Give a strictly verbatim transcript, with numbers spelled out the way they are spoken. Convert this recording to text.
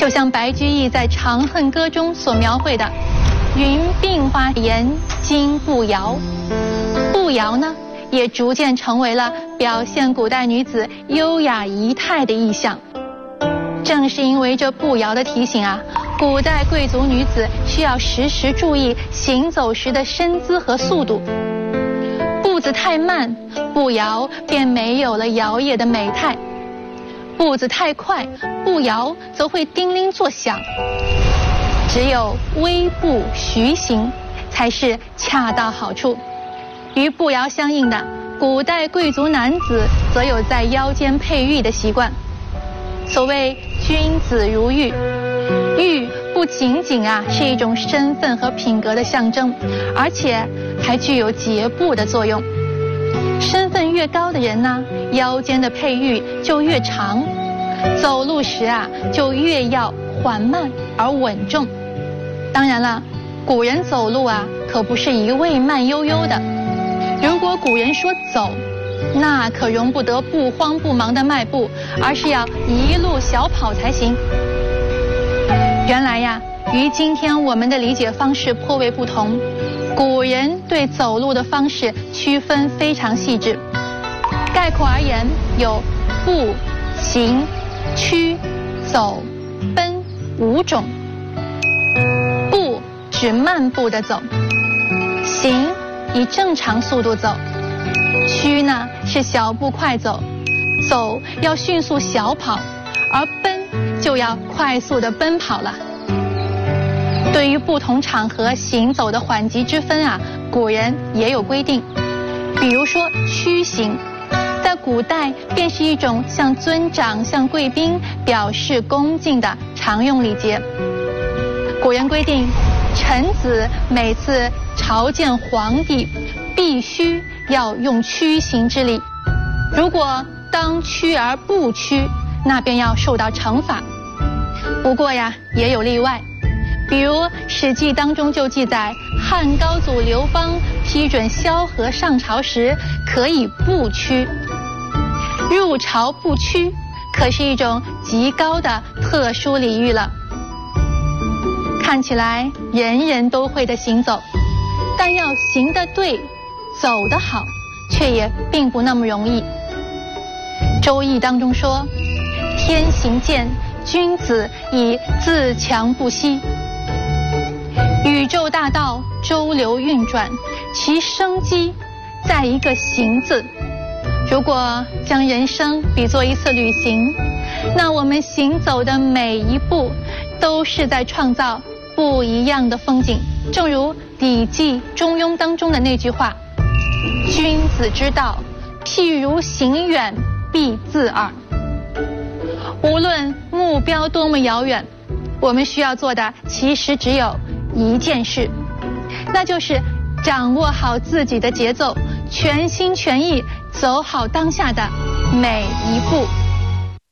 就像白居易在《长恨歌》中所描绘的“云鬓花颜金步摇”，步摇呢，也逐渐成为了表现古代女子优雅仪态的意象。正是因为这步摇的提醒啊，古代贵族女子需要时时注意行走时的身姿和速度。步子太慢，步摇便没有了摇曳的美态；步子太快，步摇则会叮铃作响。只有微步徐行，才是恰到好处。与步摇相应的，古代贵族男子则有在腰间佩玉的习惯。所谓君子如玉，玉不仅仅啊是一种身份和品格的象征，而且还具有节步的作用。身份越高的人呢，腰间的佩玉就越长，走路时啊就越要缓慢而稳重。当然了，古人走路啊可不是一味慢悠悠的，如果古人说走，那可容不得不慌不忙的迈步，而是要一路小跑才行。原来呀，与今天我们的理解方式颇为不同，古人对走路的方式区分非常细致。概括而言，有步、行、趋、走、奔五种。步指慢步的走，行以正常速度走，趋呢是小步快走，走要迅速小跑，而奔就要快速的奔跑了。对于不同场合行走的缓急之分啊，古人也有规定。比如说趋行，在古代便是一种向尊长、向贵宾表示恭敬的常用礼节。古人规定，臣子每次朝见皇帝，必须要用趋行之礼，如果当趋而不趋，那便要受到惩罚。不过呀，也有例外，比如《史记》当中就记载，汉高祖刘邦批准萧何上朝时可以不趋。入朝不趋，可是一种极高的特殊礼遇了。看起来人人都会的行走，但要行得对，走得好，却也并不那么容易。周易当中说，天行健，君子以自强不息。宇宙大道周流运转，其生机在一个行字。如果将人生比作一次旅行，那我们行走的每一步都是在创造不一样的风景。正如《礼记·中庸》当中的那句话，君子之道，譬如行远必自耳。无论目标多么遥远，我们需要做的其实只有一件事，那就是掌握好自己的节奏，全心全意走好当下的每一步。